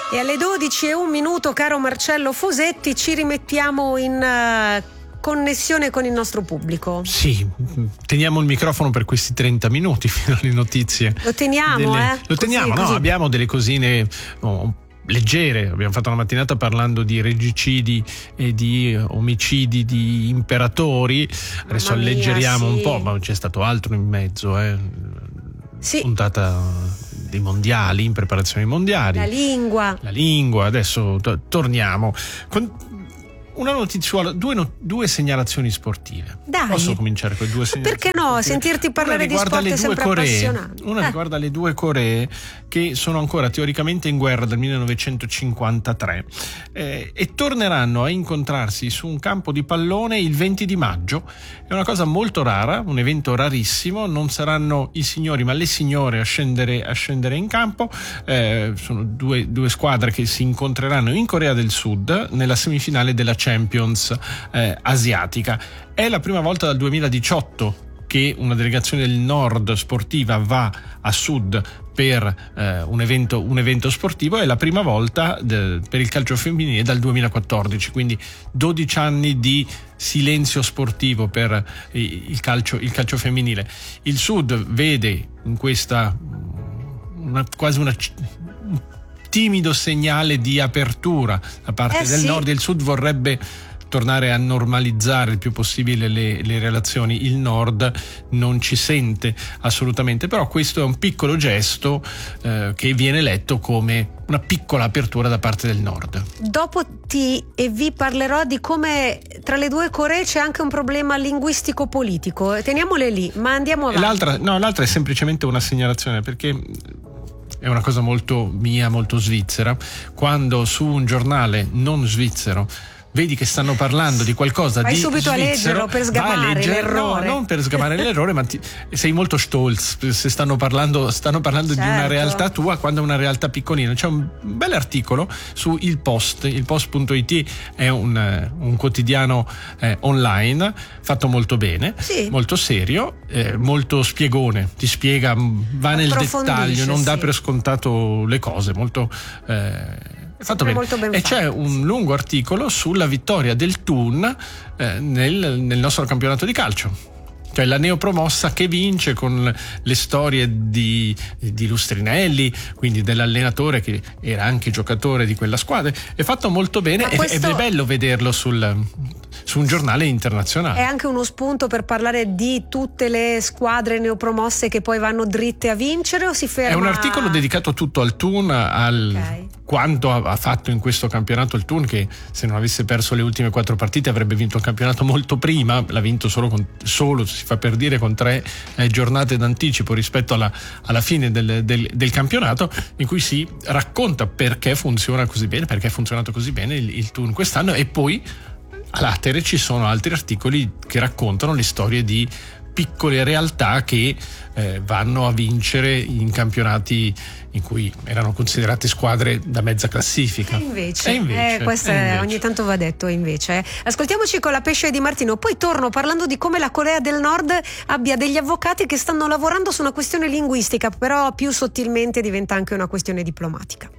E alle 12:01, caro Marcello Fosetti, ci rimettiamo in connessione con il nostro pubblico. Sì, teniamo il microfono per questi 30 minuti fino alle notizie. Lo teniamo, Lo teniamo, così. No, abbiamo delle cosine leggere. Abbiamo fatto una mattinata parlando di regicidi e di omicidi di imperatori. Adesso alleggeriamo un po', ma c'è stato altro in mezzo, Sì. Puntata dei mondiali, in preparazione ai mondiali. La lingua. Adesso torniamo con una notizia, due segnalazioni sportive. Dai. Posso cominciare con due segnalazioni? Perché no? Sportive? Sentirti parlare di sport è sempre appassionante. Una riguarda le due Coree che sono ancora teoricamente in guerra dal 1953 e torneranno a incontrarsi su un campo di pallone il 20 di maggio. È una cosa molto rara, un evento rarissimo. Non saranno i signori ma le signore a scendere in campo. Sono due squadre che si incontreranno in Corea del Sud nella semifinale della Champions asiatica. È la prima volta dal 2018 che una delegazione del nord sportiva va a sud per un evento sportivo. È la prima volta per il calcio femminile dal 2014, quindi 12 anni di silenzio sportivo per il calcio femminile. Il sud vede in questa quasi un timido segnale di apertura da parte del nord. Il sud vorrebbe tornare a normalizzare il più possibile le relazioni. Il nord non ci sente assolutamente, però questo è un piccolo gesto che viene letto come una piccola apertura da parte del nord. Dopo vi parlerò di come tra le due Coree c'è anche un problema linguistico-politico. Teniamole lì, ma andiamo avanti. L'altra è semplicemente una segnalazione, perché è una cosa molto mia, molto svizzera. Quando su un giornale non svizzero vedi che stanno parlando di qualcosa vai di subito svizzero, a leggerlo per sgamare l'errore. No, non per sgamare l'errore, ma sei molto stolz se stanno parlando certo. di una realtà tua, quando è una realtà piccolina. C'è un bel articolo su Il Post.it, è un quotidiano online fatto molto bene, molto serio, molto spiegone, ti spiega, va nel dettaglio, non dà per scontato le cose, molto fatto bene. Molto ben e fatto, c'è un lungo articolo sulla vittoria del Thun nel nostro campionato di calcio. Cioè la neopromossa che vince, con le storie di Lustrinelli, quindi dell'allenatore che era anche giocatore di quella squadra. È fatto molto bene ed è bello vederlo su un giornale internazionale. È anche uno spunto per parlare di tutte le squadre neopromosse che poi vanno dritte a vincere, o si ferma? È un articolo dedicato tutto al Thun, quanto ha fatto in questo campionato il Thun, che se non avesse perso le ultime 4 partite avrebbe vinto il campionato molto prima. L'ha vinto solo si fa per dire, con 3 giornate d'anticipo rispetto alla fine del campionato, in cui si racconta perché funziona così bene, perché è funzionato così bene il Thun quest'anno. E poi a latere ci sono altri articoli che raccontano le storie di piccole realtà che vanno a vincere in campionati in cui erano considerate squadre da mezza classifica. E invece questo ogni tanto va detto. Invece ascoltiamoci con La Pesce di Martino, poi torno parlando di come la Corea del Nord abbia degli avvocati che stanno lavorando su una questione linguistica, però più sottilmente diventa anche una questione diplomatica.